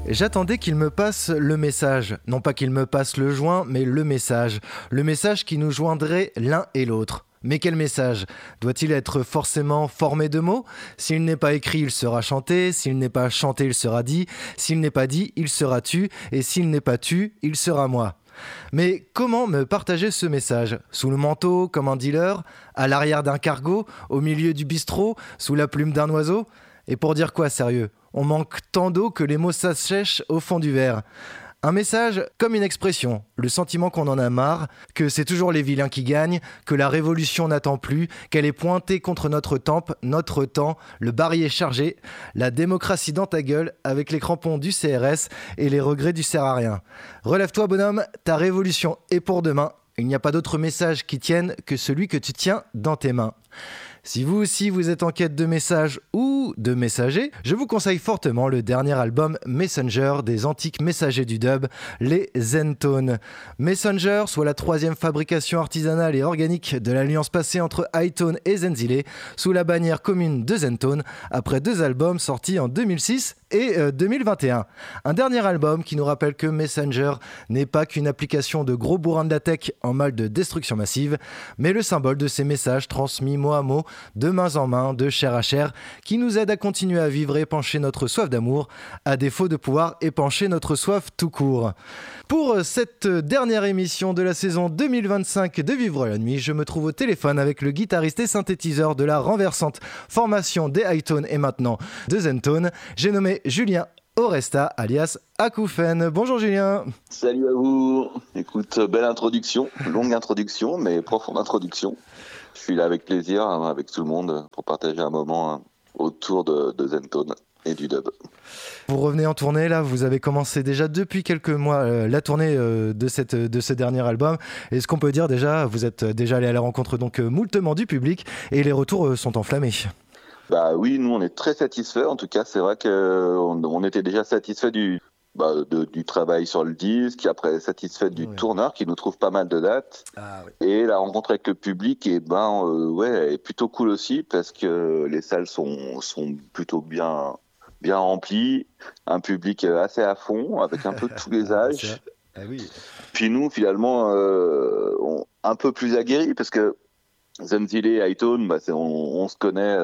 J'attendais qu'il me passe le message. Non pas qu'il me passe le joint, mais le message. Le message qui nous joindrait l'un et l'autre. Mais quel message ? Doit-il être forcément formé de mots ? S'il n'est pas écrit, il sera chanté. S'il n'est pas chanté, il sera dit. S'il n'est pas dit, il sera tu. Et s'il n'est pas tu, il sera moi. Mais comment me partager ce message ? Sous le manteau, comme un dealer ? À l'arrière d'un cargo ? Au milieu du bistrot ? Sous la plume d'un oiseau ? Et pour dire quoi, sérieux ? On manque tant d'eau que les mots s'assèchent au fond du verre. Un message comme une expression, le sentiment qu'on en a marre, que c'est toujours les vilains qui gagnent, que la révolution n'attend plus, qu'elle est pointée contre notre tempe, notre temps, le barillet chargé, la démocratie dans ta gueule avec les crampons du CRS et les regrets du sert à rien. Relève-toi bonhomme, ta révolution est pour demain. Il n'y a pas d'autre message qui tienne que celui que tu tiens dans tes mains. Si vous aussi vous êtes en quête de messages ou de messagers, je vous conseille fortement le dernier album Messenger des antiques messagers du dub, les Zentones. Messenger, soit la troisième fabrication artisanale et organique de l'alliance passée entre Hi-Tone et Zenzile, sous la bannière commune de Zentone, après 2 albums sortis en 2006 et 2021. Un dernier album qui nous rappelle que Messenger n'est pas qu'une application de gros bourrins de la tech en mal de destruction massive, mais le symbole de ces messages transmis mot à mot, de main en main, de chair à chair, qui nous aident à continuer à vivre et épancher notre soif d'amour, à défaut de pouvoir épancher notre soif tout court. Pour cette dernière émission de la saison 2025 de Vivre la Nuit, je me trouve au téléphone avec le guitariste et synthétiseur de la renversante formation des Hi-Tone et maintenant de Zentone. J'ai nommé Julien Oresta, alias Akoufen. Bonjour Julien. Salut à vous. Écoute, belle introduction, longue introduction, mais profonde introduction. Je suis là avec plaisir, avec tout le monde, pour partager un moment autour de Zentone et du dub. Vous revenez en tournée, là, vous avez commencé déjà depuis quelques mois la tournée de ce dernier album. Est-ce qu'on peut dire déjà, vous êtes déjà allé à la rencontre donc moultement du public et les retours sont enflammés ? Bah oui, nous on est très satisfaits. En tout cas, c'est vrai qu'on était déjà satisfaits du travail sur le disque, après satisfait du tourneur qui nous trouve pas mal de dates. Et la rencontre avec le public est plutôt cool aussi parce que les salles sont plutôt bien remplies, un public assez à fond avec un peu de tous les âges. Puis nous finalement un peu plus aguerris parce que Zenzile et Hi-Tone, on se connaît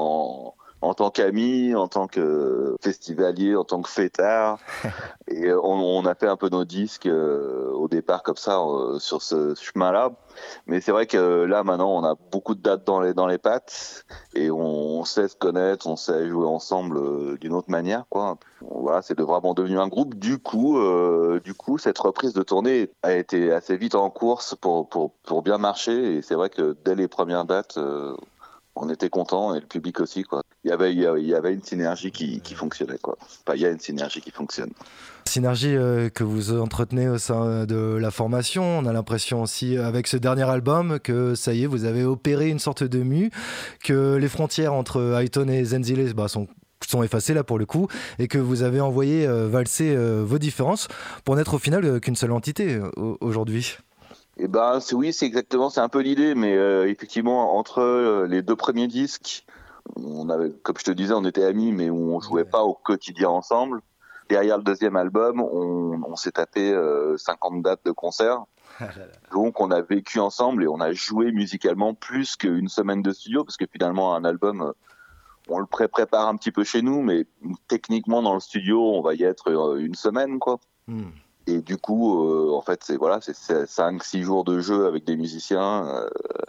en tant qu'amis, en tant que festivalier, en tant que fêtard. Et on a fait un peu nos disques au départ comme ça, sur ce chemin-là. Mais c'est vrai que là, maintenant, on a beaucoup de dates dans les pattes et on sait se connaître, on sait jouer ensemble d'une autre manière, quoi. Voilà, c'est vraiment devenu un groupe. Du coup, cette reprise de tournée a été assez vite en course pour bien marcher. Et c'est vrai que dès les premières dates, on était contents et le public aussi, quoi. Il y avait une synergie qui fonctionnait, quoi. Il y a une synergie qui fonctionne. Synergie que vous entretenez au sein de la formation. On a l'impression aussi avec ce dernier album que ça y est, vous avez opéré une sorte de mue, que les frontières entre Hi-Tone et Zenzile sont effacées là pour le coup, et que vous avez envoyé valser vos différences pour n'être au final qu'une seule entité aujourd'hui. C'est exactement, c'est un peu l'idée, mais effectivement, entre les 2 premiers disques, comme je te disais, on était amis, mais on jouait pas au quotidien ensemble. Derrière le deuxième album, on s'est tapé 50 dates de concerts. Donc on a vécu ensemble et on a joué musicalement plus qu'une semaine de studio, parce que finalement un album, on le prépare un petit peu chez nous, mais techniquement dans le studio, on va y être une semaine, quoi. Et du coup, en fait, c'est 5-6 jours de jeu avec des musiciens.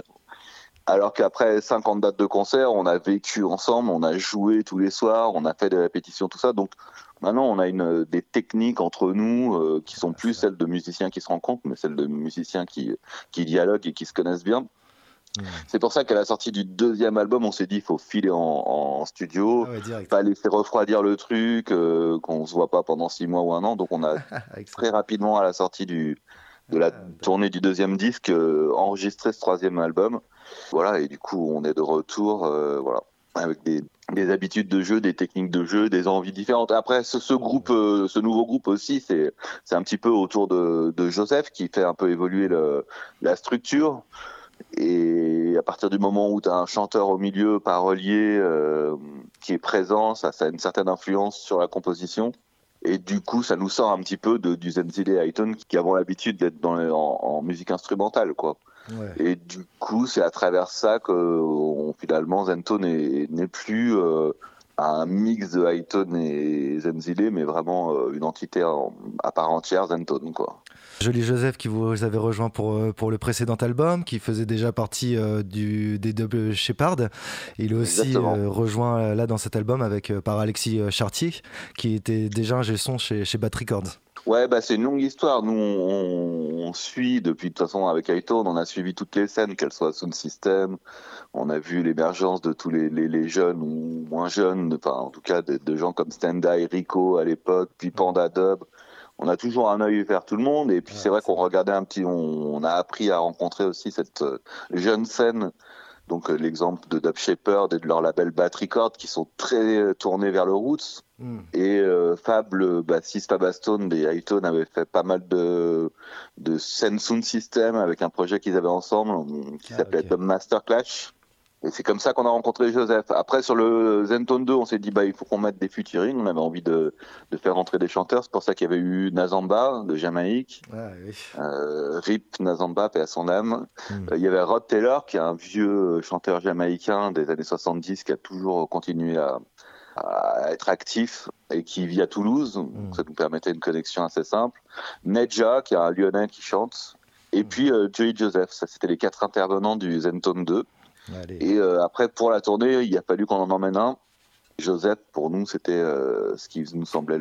Alors qu'après 50 dates de concert, on a vécu ensemble, on a joué tous les soirs, on a fait des répétitions, tout ça. Donc maintenant, on a des techniques entre nous qui sont plus celles de musiciens qui se rencontrent, mais celles de musiciens qui dialoguent et qui se connaissent bien. C'est pour ça qu'à la sortie du deuxième album, on s'est dit il faut filer en studio, pas laisser refroidir le truc, qu'on se voit pas pendant 6 mois ou 1 an. Donc on a très rapidement à la sortie de la tournée du deuxième disque enregistré ce 3e album. Voilà, et du coup on est de retour, avec des habitudes de jeu, des techniques de jeu, des envies différentes. Après ce nouveau groupe aussi, c'est un petit peu autour de Joseph qui fait un peu évoluer la structure. Et à partir du moment où tu as un chanteur au milieu, parolier, qui est présent, ça a une certaine influence sur la composition. Et du coup, ça nous sort un petit peu du Zenzile et Ayton qui avons l'habitude d'être en musique instrumentale, quoi. Ouais. Et du coup, c'est à travers ça que finalement Zenton n'est plus un mix de Ayton et Zenzile, mais vraiment une entité à part entière, Zenton, quoi. Joli Joseph qui vous avez rejoint pour le précédent album, qui faisait déjà partie des Dub Shepherd. Il est aussi Exactement. rejoint là dans cet album par Alexis Chartier, qui était déjà ingé son chez Bat Records. Ouais, bah c'est une longue histoire. Nous, on suit depuis, de toute façon, avec Ayton, on a suivi toutes les scènes, qu'elles soient Sound System. On a vu l'émergence de tous les jeunes ou moins jeunes, enfin, en tout cas, de gens comme Stendhal, Rico à l'époque, puis Panda Dub. On a toujours un œil vers tout le monde, et puis c'est vrai qu'on regardait on a appris à rencontrer aussi cette jeune scène. Donc l'exemple de Dub Shepherd et de leur label Bat Records qui sont très tournés vers le roots. Et Fab, le bassiste Fab Astone des Ayton avait fait pas mal de scènes sound system avec un projet qu'ils avaient ensemble qui s'appelait Dub Master Clash. Et c'est comme ça qu'on a rencontré Joseph. Après, sur le Zenton 2, on s'est dit, il faut qu'on mette des featuring. On avait envie de faire rentrer des chanteurs. C'est pour ça qu'il y avait eu Nazamba, de Jamaïque. Ah, oui. Rip Nazamba, paix à son âme. Il y avait Rod Taylor, qui est un vieux chanteur jamaïcain des années 70, qui a toujours continué à être actif et qui vit à Toulouse. Donc ça nous permettait une connexion assez simple. Nedja, qui est un Lyonnais qui chante. Et puis Joey Joseph. Ça, c'était les 4 intervenants du Zenton 2. Allez. Et après, pour la tournée, il a fallu qu'on en emmène un. Joseph, pour nous, c'était ce qui nous semblait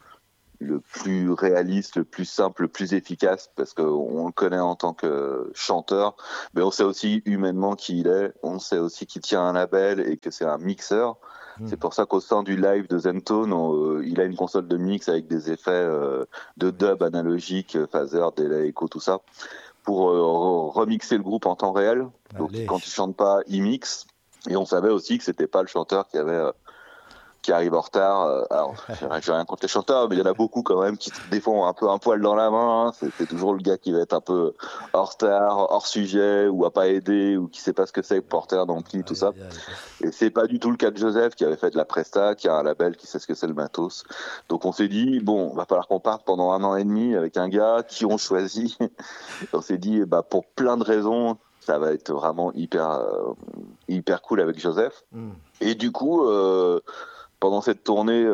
le plus réaliste, le plus simple, le plus efficace, parce qu'on le connaît en tant que chanteur, mais on sait aussi humainement qui il est, on sait aussi qu'il tient un label et que c'est un mixeur. C'est pour ça qu'au sein du live de Zenton, il a une console de mix avec des effets de dub analogique, phaser, delay, echo, tout ça, pour remixer le groupe en temps réel. Donc quand il chante pas, il mixe. Et on savait aussi que c'était pas le chanteur qui arrive en retard. Alors, j'ai rien contre les chanteurs, mais il y en a beaucoup quand même qui des fois ont un peu un poil dans la main. C'est toujours le gars qui va être un peu hors retard, hors sujet, ou a pas aidé, ou qui sait pas ce que c'est porter un ampli, tout ça. Et c'est pas du tout le cas de Joseph, qui avait fait de la presta, qui a un label, qui sait ce que c'est le matos. Donc on s'est dit, bon, va falloir qu'on parte pendant 1 an et demi avec un gars qui on choisit. On s'est dit, pour plein de raisons, ça va être vraiment hyper cool avec Joseph. Et du coup, pendant cette tournée,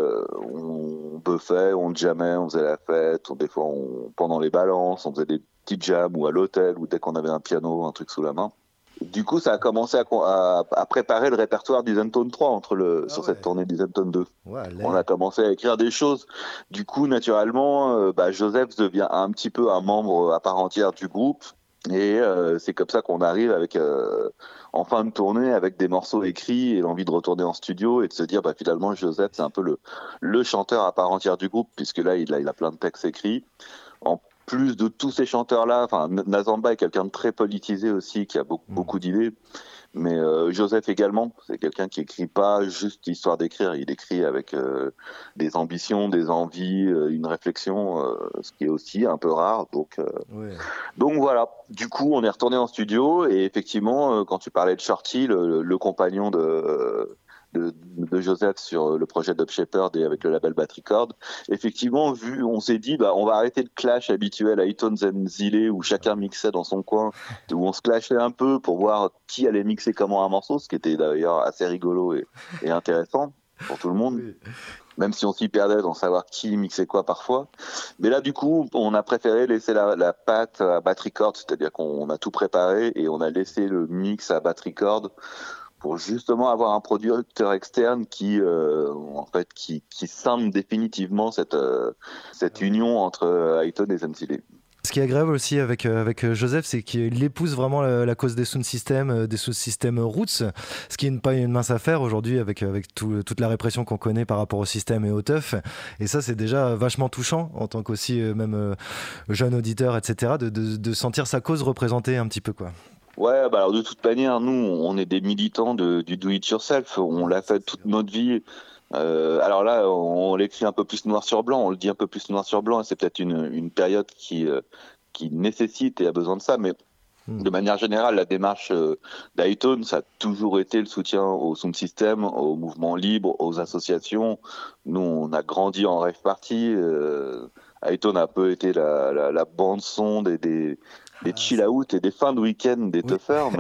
on buffait, on jammait, on faisait la fête. Des fois, pendant les balances, on faisait des petits jams ou à l'hôtel ou dès qu'on avait un piano, un truc sous la main. Du coup, ça a commencé à préparer le répertoire du Zenton 3 sur cette tournée du Zenton 2. On a commencé à écrire des choses. Du coup, naturellement, Joseph devient un petit peu un membre à part entière du groupe. Et c'est comme ça qu'on arrive en fin de tournée avec des morceaux écrits et l'envie de retourner en studio et de se dire finalement Joseph c'est un peu le chanteur à part entière du groupe, puisque là il a plein de textes écrits. En plus de tous ces chanteurs-là, Nazamba est quelqu'un de très politisé aussi, qui a beaucoup d'idées. Mais Joseph également, c'est quelqu'un qui écrit pas juste histoire d'écrire, il écrit avec des ambitions, des envies, une réflexion, ce qui est aussi un peu rare. Donc voilà, du coup on est retourné en studio et effectivement quand tu parlais de Shorty, le compagnon de Joseph sur le projet Dub Shepherd et avec le label Bat Records. Effectivement, on s'est dit, on va arrêter le clash habituel à Ayton Zenzile où chacun mixait dans son coin, où on se clashait un peu pour voir qui allait mixer comment un morceau, ce qui était d'ailleurs assez rigolo et intéressant pour tout le monde. Même si on s'y perdait dans savoir qui mixait quoi parfois. Mais là, du coup, on a préféré laisser la patte à Bat Records, c'est-à-dire qu'on a tout préparé et on a laissé le mix à Bat Records pour justement avoir un producteur externe qui scinde définitivement cette union entre Ayton et Zenzile. Ce qui est agréable aussi avec Joseph, c'est qu'il épouse vraiment la cause des sound systems roots, ce qui n'est pas une mince affaire aujourd'hui avec toute la répression qu'on connaît par rapport au système et au teuf. Et ça, c'est déjà vachement touchant en tant qu'aussi même jeune auditeur, etc., de sentir sa cause représentée un petit peu, quoi. Ouais, alors de toute manière, nous, on est des militants du do-it-yourself. On l'a fait toute notre vie. Alors là, on l'écrit un peu plus noir sur blanc, on le dit un peu plus noir sur blanc, et c'est peut-être une période qui nécessite et a besoin de ça, mais De manière générale, la démarche d'Aytone, ça a toujours été le soutien au sound system, au mouvement libre, aux associations. Nous, on a grandi en rave party. Aytone a un peu été la bande son des chill out et des fins de week-end des toughers,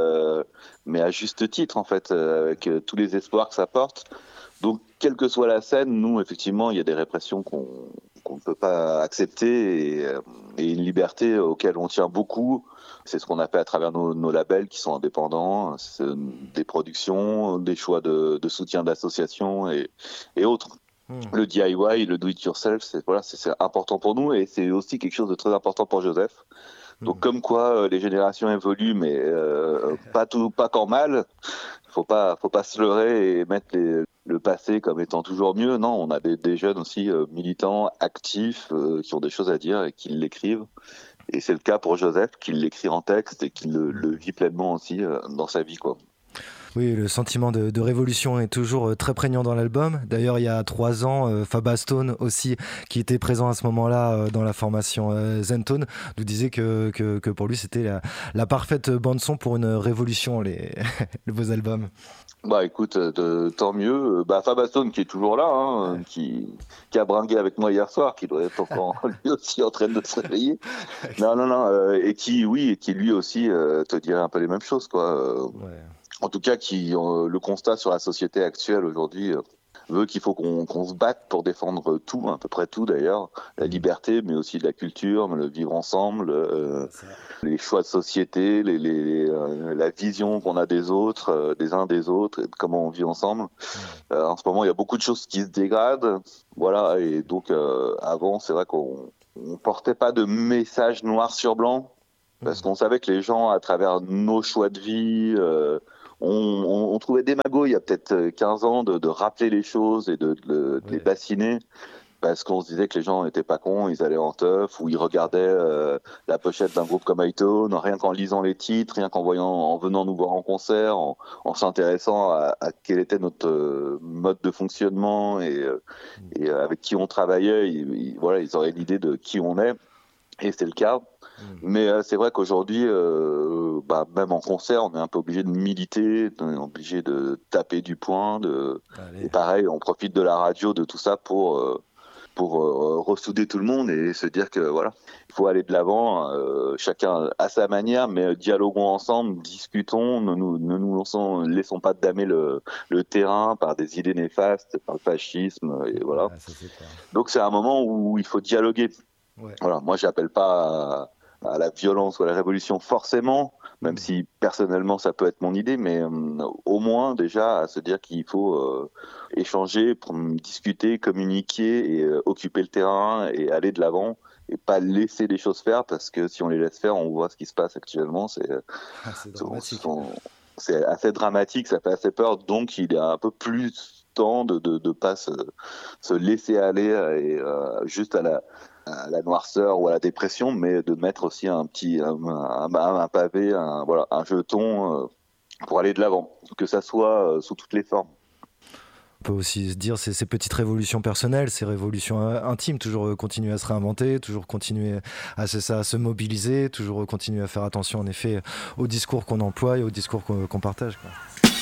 mais à juste titre en fait, avec tous les espoirs que ça porte. Donc, quelle que soit la scène, nous, effectivement, il y a des répressions qu'on ne peut pas accepter et une liberté auquel on tient beaucoup. C'est ce qu'on a fait à travers nos labels qui sont indépendants, des productions, des choix de soutien d'associations et autres. Le DIY, le do-it-yourself, c'est important pour nous et c'est aussi quelque chose de très important pour Joseph. Donc comme quoi les générations évoluent, mais pas qu'en mal. Faut pas se leurrer et mettre le passé comme étant toujours mieux. Non, on a des jeunes aussi militants, actifs, qui ont des choses à dire et qui l'écrivent. Et c'est le cas pour Joseph, qui l'écrit en texte et qui le vit pleinement aussi dans sa vie, quoi. Oui, le sentiment de révolution est toujours très prégnant dans l'album. D'ailleurs, il y a 3 ans, Fabastone aussi, qui était présent à ce moment-là dans la formation Zentone, nous disait que pour lui, c'était la parfaite bande-son pour une révolution, vos albums. Bah écoute, tant mieux. Fabastone qui est toujours là, hein, qui a bringué avec moi hier soir, qui doit être encore lui aussi en train de se réveiller. Non, et qui lui aussi te dirait un peu les mêmes choses, quoi. En tout cas, le constat sur la société actuelle aujourd'hui veut qu'il faut qu'on se batte pour défendre tout, à peu près tout d'ailleurs, la liberté, mais aussi de la culture, le vivre ensemble, les choix de société, la vision qu'on a des autres, des uns des autres, et de comment on vit ensemble. En ce moment, il y a beaucoup de choses qui se dégradent, voilà, et donc avant, c'est vrai qu'on portait pas de message noir sur blanc, parce qu'on savait que les gens, à travers nos choix de vie, on trouvait démago il y a peut-être 15 ans de rappeler les choses et de les bassiner, parce qu'on se disait que les gens n'étaient pas cons, ils allaient en teuf, ou ils regardaient la pochette d'un groupe comme Aytone, rien qu'en lisant les titres, rien en venant nous voir en concert, en s'intéressant à quel était notre mode de fonctionnement et avec qui on travaillait, ils auraient l'idée de qui on est, et c'est le cas. Mais c'est vrai qu'aujourd'hui, même en concert, on est un peu obligé de militer, on est obligé de taper du poing, et pareil, on profite de la radio, de tout ça pour ressouder tout le monde et se dire que voilà, il faut aller de l'avant, chacun à sa manière, mais dialoguons ensemble, discutons, ne nous laissons pas damer le terrain par des idées néfastes, par le fascisme, et voilà. Donc c'est un moment où il faut dialoguer. Voilà, moi j'appelle pas à la violence ou à la révolution forcément, même si personnellement ça peut être mon idée, mais au moins déjà à se dire qu'il faut échanger, discuter, communiquer et occuper le terrain et aller de l'avant et pas laisser les choses faire, parce que si on les laisse faire, on voit ce qui se passe actuellement, c'est dramatique. C'est assez dramatique, ça fait assez peur, donc il y a un peu plus temps de pas se laisser aller et juste à la noirceur ou à la dépression, mais de mettre aussi un pavé, un jeton pour aller de l'avant, que ça soit sous toutes les formes. On peut aussi se dire ces petites révolutions personnelles, ces révolutions intimes, toujours continuer à se réinventer, toujours continuer à se mobiliser, toujours continuer à faire attention en effet au discours qu'on emploie et au discours qu'on partage, quoi.